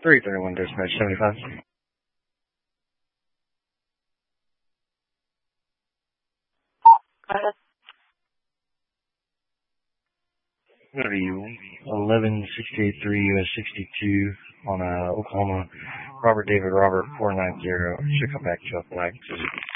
331 dispatch 75. What are you? 11683 US 62 on Oklahoma. Robert David Robert 490. Should come back to Black.